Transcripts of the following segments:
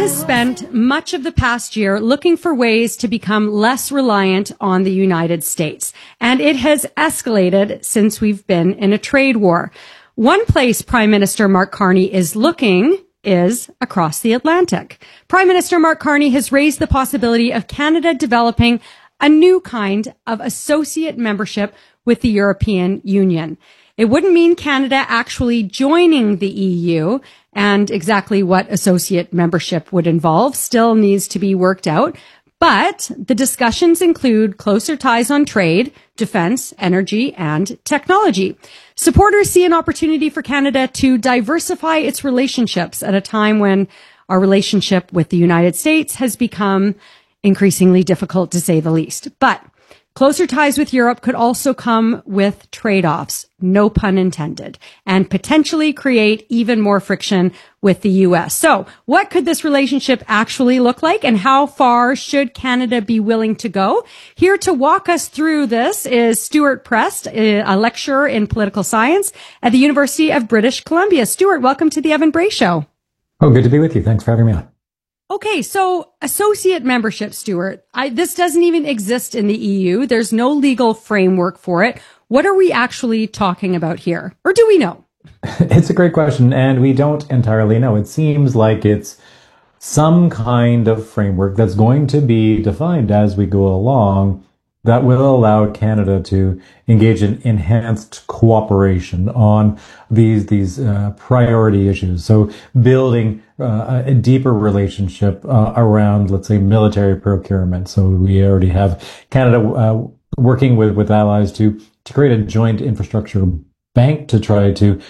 has spent much of the past year looking for ways to become less reliant on the United States, and it has escalated since we've been in a trade war. One place Prime Minister Mark Carney is looking is across the Atlantic. Prime Minister Mark Carney has raised the possibility of Canada developing a new kind of associate membership with the European Union. It wouldn't mean Canada actually joining the EU, and exactly what associate membership would involve still needs to be worked out. But the discussions include closer ties on trade, defense, energy, and technology. Supporters see an opportunity for Canada to diversify its relationships at a time when our relationship with the United States has become increasingly difficult, to say the least. But closer ties with Europe could also come with trade-offs, no pun intended, and potentially create even more friction with the U.S. So what could this relationship actually look like, and how far should Canada be willing to go? Here to walk us through this is Stuart Prest, a lecturer in political science at the University of British Columbia. Stuart, welcome to the Evan Bray Show. Oh, good to be with you. Thanks for having me on. Okay, so associate membership, Stuart, this doesn't even exist in the EU. There's no legal framework for it. What are we actually talking about here? Or do we know? It's a great question, and we don't entirely know. It seems like it's some kind of framework that's going to be defined as we go along that will allow Canada to engage in enhanced cooperation on these priority issues. So building a deeper relationship around, let's say, military procurement. So we already have Canada working with allies to create a joint infrastructure bank to try to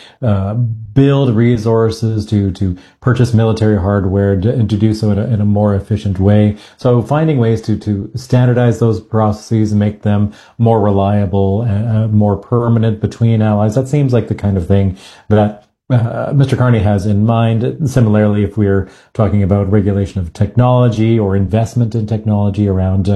build resources to purchase military hardware and to do so in a more efficient way. So finding ways to standardize those processes and make them more reliable and more permanent between allies. That seems like the kind of thing that Mr. Carney has in mind. Similarly, if we're talking about regulation of technology or investment in technology around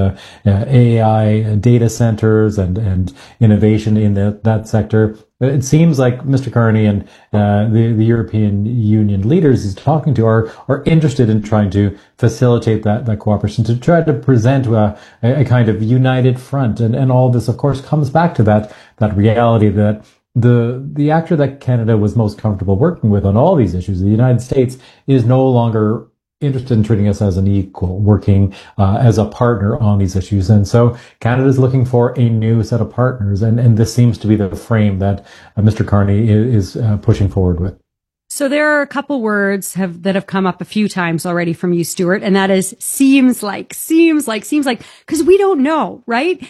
AI data centers and innovation in that sector, it seems like Mr. Carney and the European Union leaders he's talking to are interested in trying to facilitate that cooperation, to try to present a kind of united front. And all this, of course, comes back to that reality that the actor that Canada was most comfortable working with on all these issues, the United States, is no longer interested in treating us as an equal, working as a partner on these issues. And so Canada is looking for a new set of partners. And this seems to be the frame that Mr. Carney is pushing forward with. So there are a couple words that have come up a few times already from you, Stuart, and that is seems like, because we don't know, right?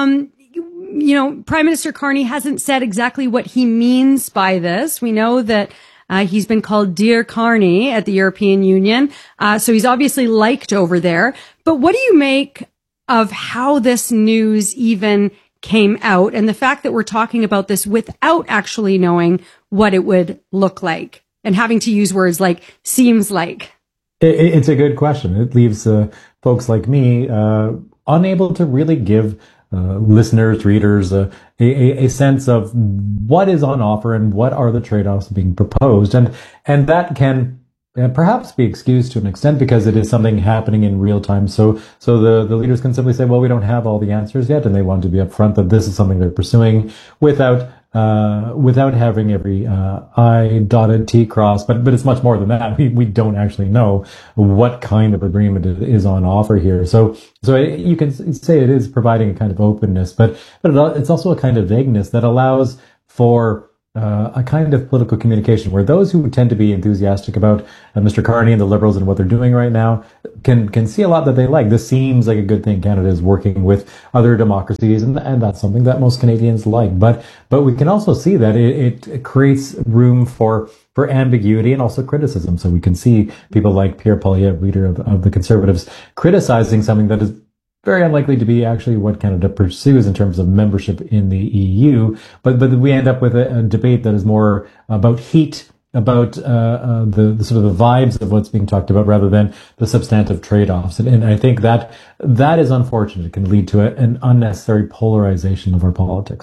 You know, Prime Minister Carney hasn't said exactly what he means by this. We know that he's been called Dear Carney at the European Union. So he's obviously liked over there. But what do you make of how this news even came out and the fact that we're talking about this without actually knowing what it would look like and having to use words like seems like? It's a good question. It leaves folks like me unable to really give listeners, readers, a sense of what is on offer and what are the trade-offs being proposed. And that can perhaps be excused to an extent because it is something happening in real time. So the leaders can simply say, well, we don't have all the answers yet. And they want to be upfront that this is something they're pursuing without having every I dotted, T crossed, but it's much more than that. We don't actually know what kind of agreement is on offer here. So you can say it is providing a kind of openness, but it's also a kind of vagueness that allows for a kind of political communication where those who tend to be enthusiastic about Mr. Carney and the Liberals and what they're doing right now can see a lot that they like. This seems like a good thing. Canada is working with other democracies, and that's something that most Canadians like. But we can also see that it creates room for ambiguity and also criticism. So we can see people like Pierre Poilievre, leader of the Conservatives, criticizing something that is very unlikely to be actually what Canada pursues in terms of membership in the EU. But we end up with a debate that is more about heat, about the sort of the vibes of what's being talked about rather than the substantive trade-offs. And I think that is unfortunate. It can lead to an unnecessary polarization of our politics.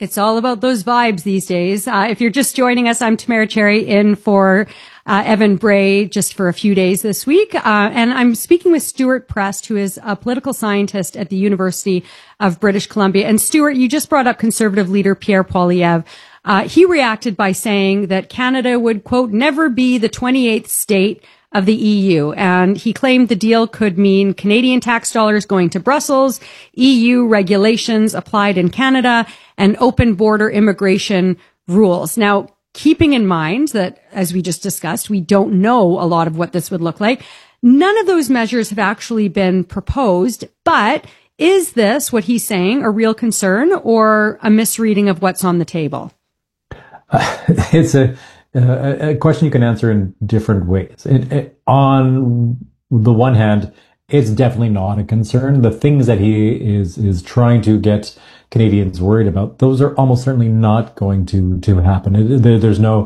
It's all about those vibes these days. If you're just joining us, I'm Tamara Cherry in for Evan Bray just for a few days this week. And I'm speaking with Stuart Prest, who is a political scientist at the University of British Columbia. And Stuart, you just brought up Conservative leader Pierre Poilievre. He reacted by saying that Canada would, quote, never be the 28th state of the EU. And he claimed the deal could mean Canadian tax dollars going to Brussels, EU regulations applied in Canada, and open border immigration rules. Now, keeping in mind that, as we just discussed, we don't know a lot of what this would look like, none of those measures have actually been proposed. But is this, what he's saying, a real concern or a misreading of what's on the table? It's a question you can answer in different ways. On the one hand, it's definitely not a concern. The things that he is trying to get Canadians worried about, those are almost certainly not going to happen. There's no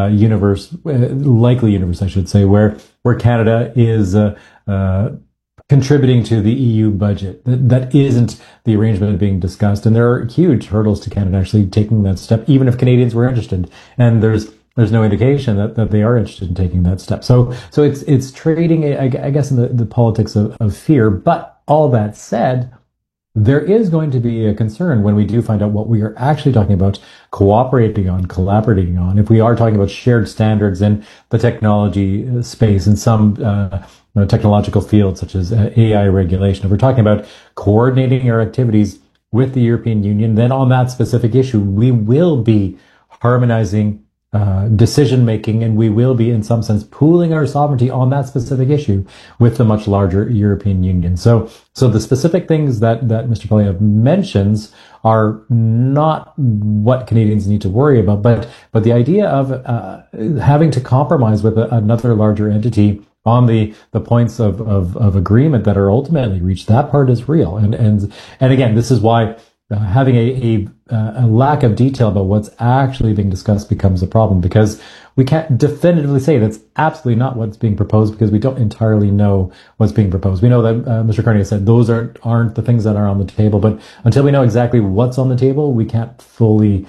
likely universe, I should say, where Canada is contributing to the EU budget. That isn't the arrangement being discussed, and there are huge hurdles to Canada actually taking that step, even if Canadians were interested. And there's no indication that they are interested in taking that step. So it's trading, I guess, in the politics of fear. But all that said, there is going to be a concern when we do find out what we are actually talking about cooperating on, collaborating on. If we are talking about shared standards in the technology space, in some technological fields such as AI regulation, if we're talking about coordinating our activities with the European Union, then on that specific issue, we will be harmonizing decision making, and we will be, in some sense, pooling our sovereignty on that specific issue with the much larger European Union. So the specific things that Mr. Poilievre mentions are not what Canadians need to worry about, but the idea of having to compromise with another larger entity on the points of agreement that are ultimately reached, that part is real. And again, this is why having a lack of detail about what's actually being discussed becomes a problem, because we can't definitively say that's absolutely not what's being proposed, because we don't entirely know what's being proposed. We know that Mr. Carney said those aren't the things that are on the table, but until we know exactly what's on the table, we can't fully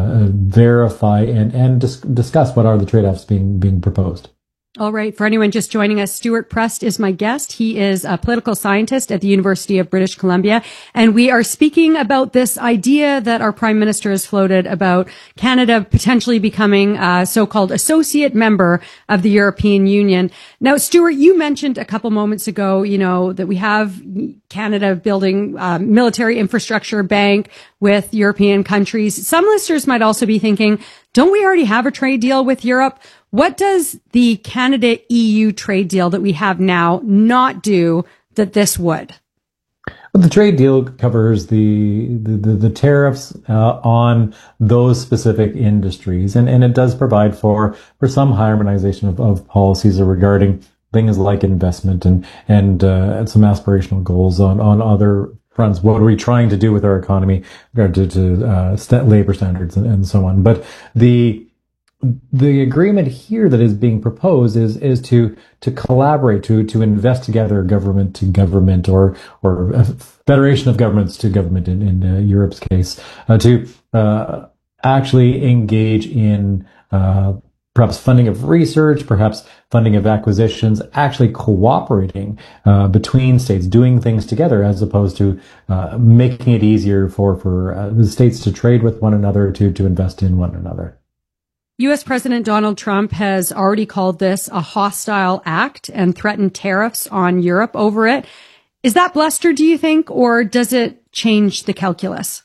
verify and discuss what are the trade-offs being proposed. All right. For anyone just joining us, Stuart Prest is my guest. He is a political scientist at the University of British Columbia. And we are speaking about this idea that our Prime Minister has floated about Canada potentially becoming a so-called associate member of the European Union. Now, Stuart, you mentioned a couple moments ago, that we have Canada building military infrastructure bank with European countries. Some listeners might also be thinking, don't we already have a trade deal with Europe? What does the Canada-EU trade deal that we have now not do that this would? Well, the trade deal covers the tariffs on those specific industries, and it does provide for some harmonization of policies regarding things like investment and some aspirational goals on other fronts. What are we trying to do with our economy regard to labor standards and so on? But the agreement here that is being proposed is to collaborate, to invest together, government to government, or a federation of governments to government in Europe's case, to actually engage in perhaps funding of research, perhaps funding of acquisitions, actually cooperating between states, doing things together, as opposed to making it easier for the states to trade with one another, to invest in one another. U.S. President Donald Trump has already called this a hostile act and threatened tariffs on Europe over it. Is that bluster, do you think, or does it change the calculus?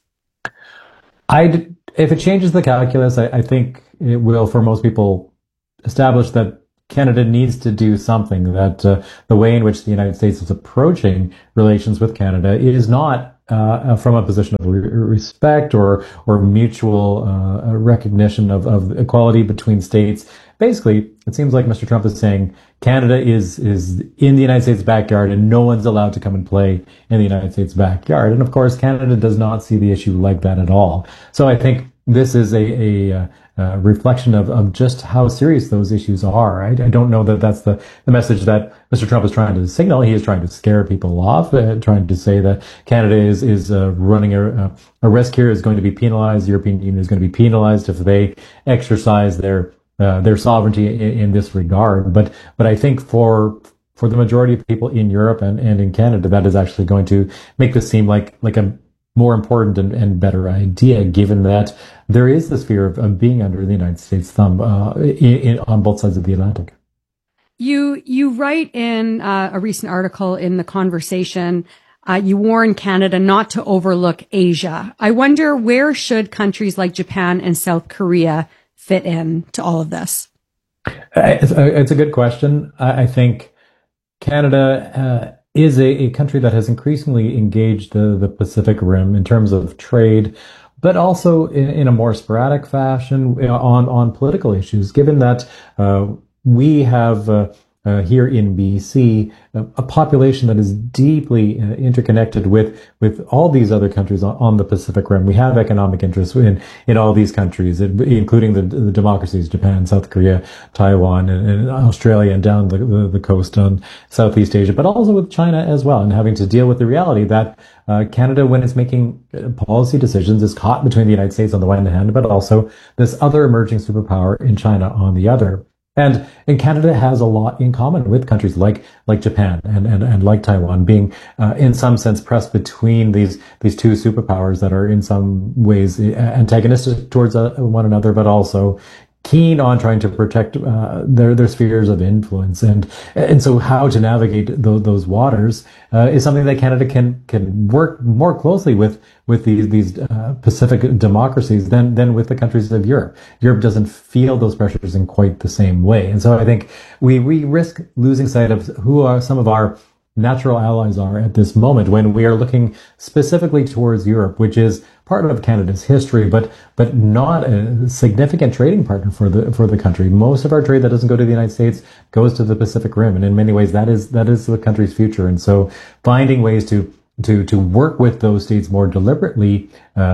If it changes the calculus, I think it will, for most people, establish that Canada needs to do something, that the way in which the United States is approaching relations with Canada is not from a position of respect or mutual recognition of equality between states. Basically, it seems like Mr. Trump is saying Canada is in the United States backyard and no one's allowed to come and play in the United States backyard. And of course, Canada does not see the issue like that at all. So I think this is a reflection of just how serious those issues are. I don't know that that's the message that Mr. Trump is trying to signal. He is trying to scare people off, trying to say that Canada is running a risk here, is going to be penalized. The European Union is going to be penalized if they exercise their sovereignty in this regard. But I think for the majority of people in Europe and in Canada, that is actually going to make this seem like a more important and better idea, given that there is this fear of being under the United States thumb on both sides of the Atlantic. You write in a recent article in The Conversation, you warn Canada not to overlook Asia. I wonder, where should countries like Japan and South Korea fit in to all of this? It's a good question. I think Canada is a country that has increasingly engaged the Pacific Rim in terms of trade, but also in a more sporadic fashion on political issues, given that we have here in BC a population that is deeply interconnected with all these other countries on the Pacific Rim. We have economic interests in all these countries, including the democracies, Japan, South Korea, Taiwan, and Australia, and down the coast on Southeast Asia, but also with China as well, and having to deal with the reality that Canada, when it's making policy decisions, is caught between the United States on the one hand, but also this other emerging superpower in China on the other. And Canada has a lot in common with countries like Japan and like Taiwan, being in some sense pressed between these two superpowers that are in some ways antagonistic towards one another, but also keen on trying to protect their spheres of influence, and so how to navigate those waters is something that Canada can work more closely with these Pacific democracies than with the countries of Europe. Europe doesn't feel those pressures in quite the same way, and so I think we risk losing sight of who are some of our natural allies are at this moment when we are looking specifically towards Europe, which is part of Canada's history, but not a significant trading partner for the country. Most of our trade that doesn't go to the United States goes to the Pacific Rim, and in many ways that is the country's future. And so finding ways to work with those states more deliberately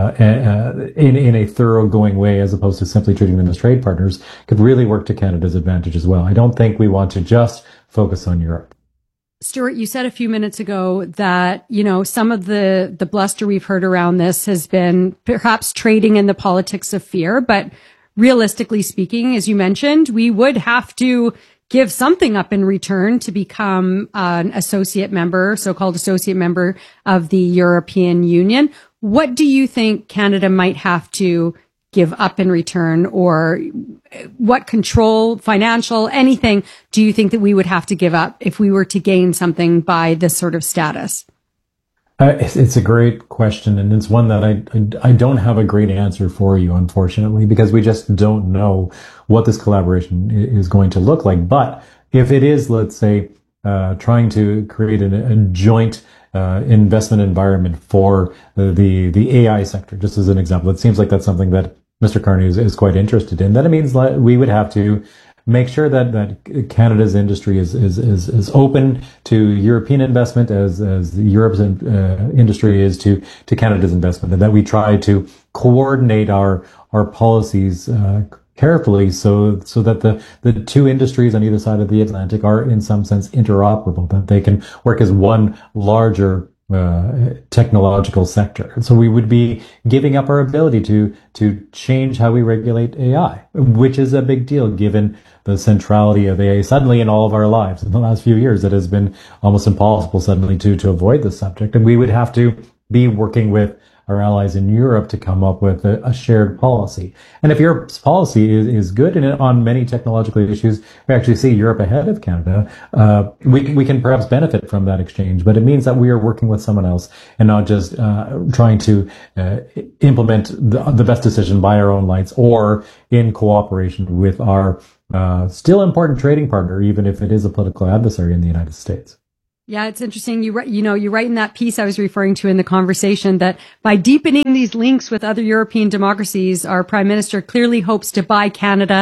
in a thoroughgoing way, as opposed to simply treating them as trade partners, could really work to Canada's advantage as well. I don't think we want to just focus on Europe. Stuart, you said a few minutes ago that, some of the bluster we've heard around this has been perhaps trading in the politics of fear. But realistically speaking, as you mentioned, we would have to give something up in return to become an associate member, so-called associate member of the European Union. What do you think Canada might have to give up in return, or what control, financial, anything do you think that we would have to give up if we were to gain something by this sort of status? It's a great question, and it's one that I don't have a great answer for you, unfortunately, because we just don't know what this collaboration is going to look like. But if it is, let's say, trying to create a joint investment environment for the AI sector, just as an example, it seems like that's something that Mr. Carney is quite interested in. Then it means that we would have to make sure that Canada's industry is open to European investment as Europe's industry is to Canada's investment, and that we try to coordinate our policies carefully so that the two industries on either side of the Atlantic are in some sense interoperable, that they can work as one larger technological sector. So we would be giving up our ability to change how we regulate AI, which is a big deal given the centrality of AI suddenly in all of our lives. In the last few years, it has been almost impossible suddenly to avoid the subject. And we would have to be working with our allies in Europe to come up with a shared policy. And if Europe's policy is good on many technological issues, we actually see Europe ahead of Canada. We can perhaps benefit from that exchange, but it means that we are working with someone else and not just trying to implement the best decision by our own lights or in cooperation with our still important trading partner, even if it is a political adversary in the United States. Yeah, it's interesting. You write in that piece I was referring to in The Conversation that by deepening these links with other European democracies, our Prime Minister clearly hopes to buy Canada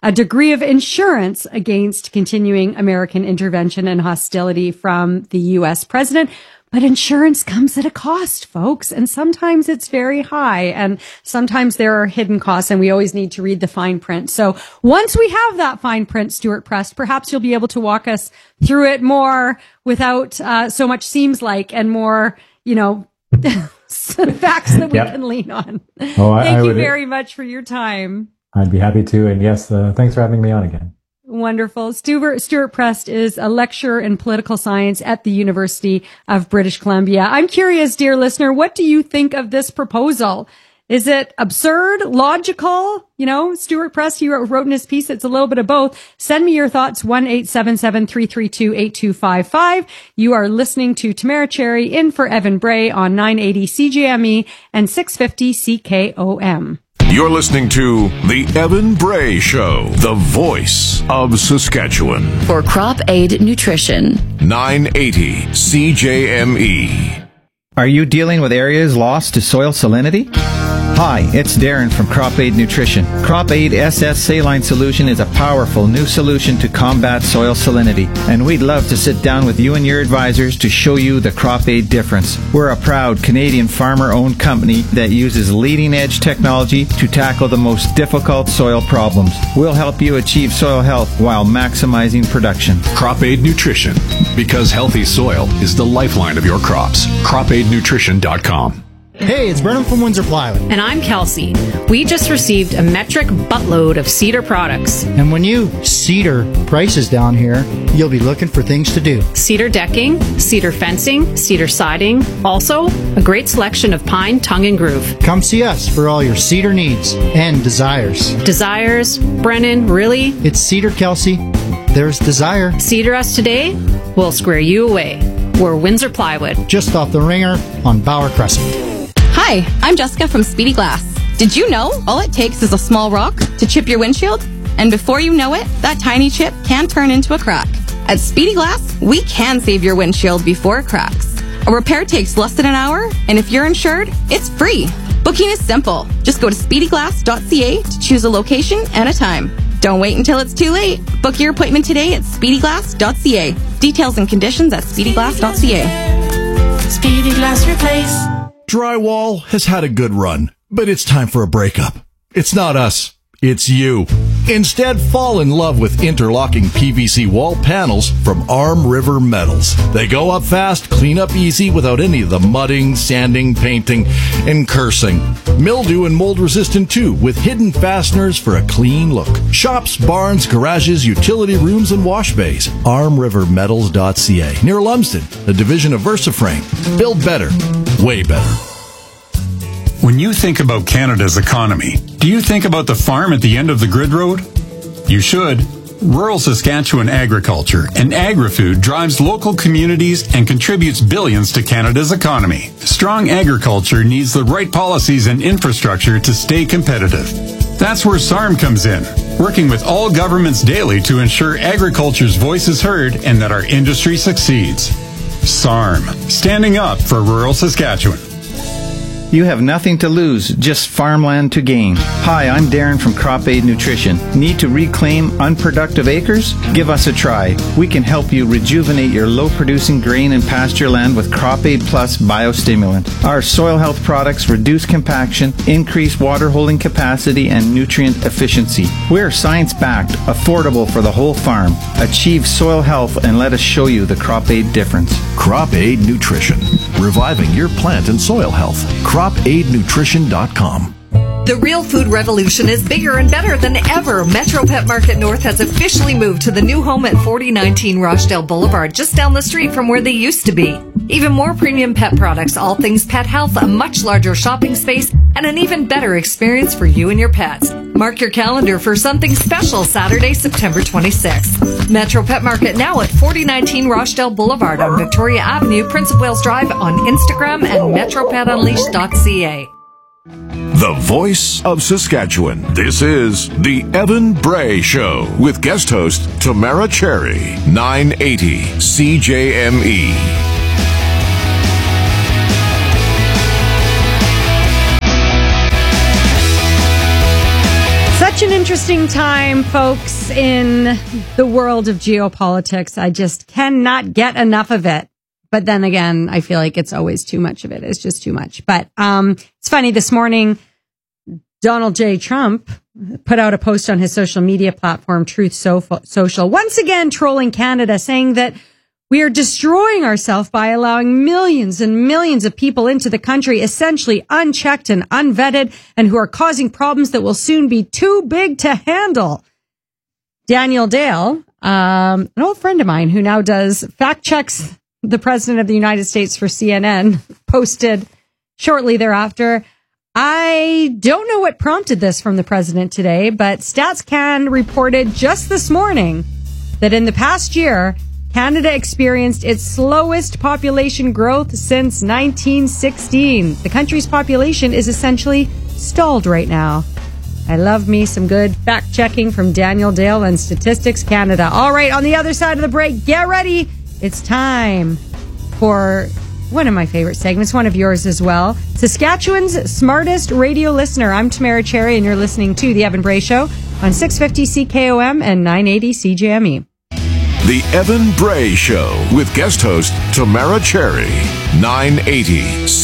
a degree of insurance against continuing American intervention and hostility from the U.S. president. But insurance comes at a cost, folks, and sometimes it's very high, and sometimes there are hidden costs, and we always need to read the fine print. So once we have that fine print, Stuart Prest, perhaps you'll be able to walk us through it more without so much seems like, and more, facts that we can lean on. Thank you very much for your time. I'd be happy to, and yes, thanks for having me on again. Wonderful. Stuart Prest is a lecturer in political science at the University of British Columbia. I'm curious, dear listener, what do you think of this proposal? Is it absurd, logical? Stuart Prest, he wrote in his piece, it's a little bit of both. Send me your thoughts, 1-877-332-8255. You are listening to Tamara Cherry in for Evan Bray on 980 CJME and 650 CKOM. You're listening to The Evan Bray Show, the voice of Saskatchewan. For Crop Aid Nutrition. 980 CJME. Are you dealing with areas lost to soil salinity? Hi, it's Darren from Crop Aid Nutrition. Crop Aid SS Saline Solution is a powerful new solution to combat soil salinity, and we'd love to sit down with you and your advisors to show you the Crop Aid difference. We're a proud Canadian farmer-owned company that uses leading-edge technology to tackle the most difficult soil problems. We'll help you achieve soil health while maximizing production. Crop Aid Nutrition, because healthy soil is the lifeline of your crops. CropAidNutrition.com. Hey, it's Brennan from Windsor Plywood. And I'm Kelsey. We just received a metric buttload of Cedar products. And when you Cedar prices down here, you'll be looking for things to do. Cedar decking, cedar fencing, cedar siding. Also, a great selection of pine, tongue, and groove. Come see us for all your cedar needs and desires. Desires? Brennan, really? It's Cedar, Kelsey. There's desire. Cedar us today, we'll square you away. We're Windsor Plywood. Just off the Ringer on Bauer Crescent. Hi, I'm Jessica from Speedy Glass. Did you know all it takes is a small rock to chip your windshield? And before you know it, that tiny chip can turn into a crack. At Speedy Glass, we can save your windshield before it cracks. A repair takes less than an hour, and if you're insured, it's free. Booking is simple. Just go to speedyglass.ca to choose a location and a time. Don't wait until it's too late. Book your appointment today at speedyglass.ca. Details and conditions at speedyglass.ca. Speedy Glass Replace. Drywall has had a good run, but it's time for a breakup. It's not us. It's you. Instead, fall in love with interlocking PVC wall panels from Arm River Metals. They go up fast, clean up easy without any of the mudding, sanding, painting, and cursing. Mildew and mold resistant too, with hidden fasteners for a clean look. Shops, barns, garages, utility rooms, and wash bays. ArmRiverMetals.ca, near Lumsden, a division of VersaFrame. Build better. Way better. When you think about Canada's economy, do you think about the farm at the end of the grid road? You should. Rural Saskatchewan agriculture and agri-food drives local communities and contributes billions to Canada's economy. Strong agriculture needs the right policies and infrastructure to stay competitive. That's where SARM comes in, working with all governments daily to ensure agriculture's voice is heard and that our industry succeeds. SARM, standing up for rural Saskatchewan. You have nothing to lose, just farmland to gain. Hi, I'm Darren from Crop Aid Nutrition. Need to reclaim unproductive acres? Give us a try. We can help you rejuvenate your low-producing grain and pasture land with Crop Aid Plus biostimulant. Our soil health products reduce compaction, increase water holding capacity, and nutrient efficiency. We're science-backed, affordable for the whole farm. Achieve soil health and let us show you the Crop Aid difference. Crop Aid Nutrition, reviving your plant and soil health. CropAidNutrition.com. The real food revolution is bigger and better than ever. Metro Pet Market North has officially moved to the new home at 4019 Rochdale Boulevard, just down the street from where they used to be. Even more premium pet products, all things pet health, a much larger shopping space, and an even better experience for you and your pets. Mark your calendar for something special Saturday, September 26th. Metro Pet Market now at 4019 Rochdale Boulevard on Victoria Avenue, Prince of Wales Drive, on Instagram and metropetunleashed.ca. The voice of Saskatchewan. This is The Evan Bray Show with guest host Tamara Cherry, 980 CJME. Such Such an interesting time, folks, in the world of geopolitics. I just cannot get enough of it. But then again, I feel like it's always too much of it. It's just too much. But it's funny, this morning, Donald J. Trump put out a post on his social media platform, Truth Social, once again trolling Canada, saying that we are destroying ourselves by allowing millions and millions of people into the country, essentially unchecked and unvetted, and who are causing problems that will soon be too big to handle. Daniel Dale, an old friend of mine who now does fact checks the President of the United States for CNN, posted shortly thereafter, I don't know what prompted this from the president today, but StatsCan reported just this morning that in the past year, Canada experienced its slowest population growth since 1916. The country's population is essentially stalled right now. I love me some good fact-checking from Daniel Dale and Statistics Canada. All right, on the other side of the break, get ready. It's time for one of my favorite segments, one of yours as well. Saskatchewan's smartest radio listener. I'm Tamara Cherry, and you're listening to The Evan Bray Show on 650 CKOM and 980 CJME. The Evan Bray Show with guest host Tamara Cherry, 980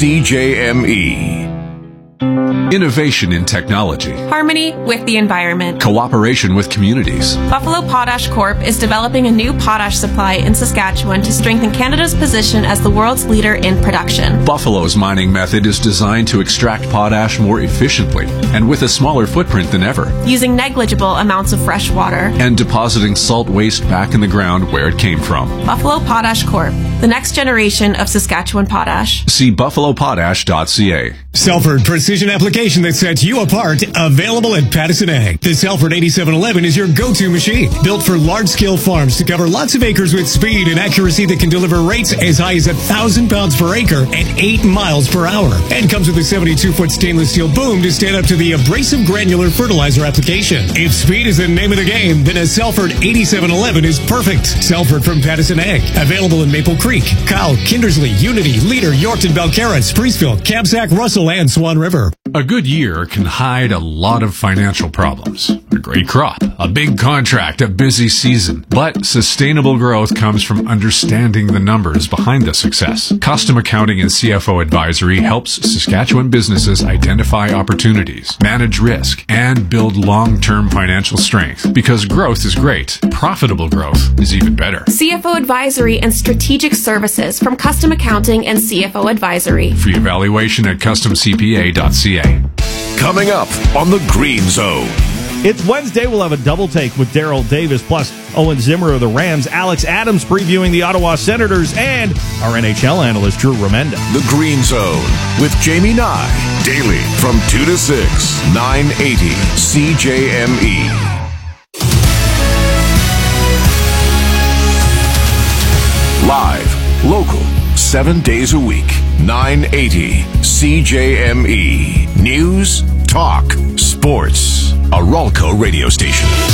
CJME. Innovation in technology. Harmony with the environment. Cooperation with communities. Buffalo Potash Corp is developing a new potash supply in Saskatchewan to strengthen Canada's position as the world's leader in production. Buffalo's mining method is designed to extract potash more efficiently and with a smaller footprint than ever. Using negligible amounts of fresh water. And depositing salt waste back in the ground where it came from. Buffalo Potash Corp, the next generation of Saskatchewan potash. See buffalopotash.ca. Salford Precision Application that sets you apart, available at Pattison Ag. The Salford 8711 is your go-to machine, built for large-scale farms to cover lots of acres with speed and accuracy that can deliver rates as high as 1,000 pounds per acre at 8 miles per hour. And comes with a 72-foot stainless steel boom to stand up to the abrasive granular fertilizer application. If speed is the name of the game, then a Salford 8711 is perfect. Salford from Pattison Ag. Available in Maple Creek, Kyle, Kindersley, Unity, Leader, Yorkton, Belcarrot, Priestfield, Kabsack, Russell, and Swan River. A good year can hide a lot of financial problems. A great crop, a big contract, a busy season. But sustainable growth comes from understanding the numbers behind the success. Custom Accounting and CFO Advisory helps Saskatchewan businesses identify opportunities, manage risk, and build long-term financial strength. Because growth is great, profitable growth is even better. CFO Advisory and Strategic Services from Custom Accounting and CFO Advisory. Free evaluation at customcpa.ca. Coming up on the Green Zone. It's Wednesday. We'll have a double take with Daryl Davis, plus Owen Zimmer of the Rams, Alex Adams previewing the Ottawa Senators, and our NHL analyst, Drew Remenda. The Green Zone with Jamie Nye. Daily from 2 to 6, 980 CJME. Live, local, 7 days a week, 980 CJME. News, talk, sports. A Ralco radio station.